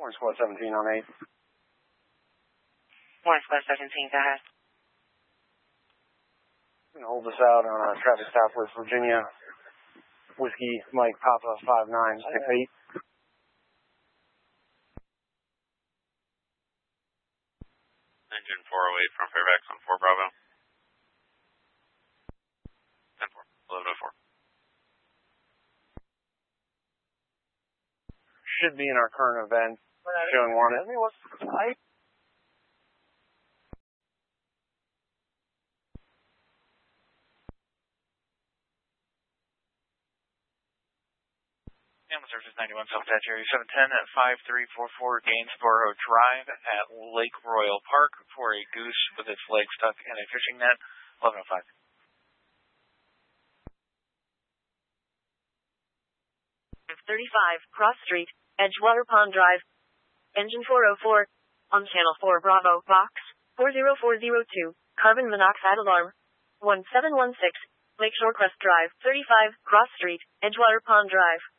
Morning, Squad 17 on 8. Morning, Squad 17, go ahead. Going to hold us out on a traffic stop with Virginia Whiskey Mike Papa 5968. Engine 408 from Fairfax on 4 Bravo. 10-4, 11-04. Should be in our current event, showing one. Ambulance Services 91 South Patch Area 710 at 5344 Gainsboro Drive at Lake Royal Park for a goose with its leg stuck in a fishing net. 1105. Cross Street, Edgewater Pond Drive. Engine 404, on Channel 4 Bravo, Box 40402, carbon monoxide alarm. 1716, Lakeshore Crest Drive, 35, Cross Street, Edgewater Pond Drive.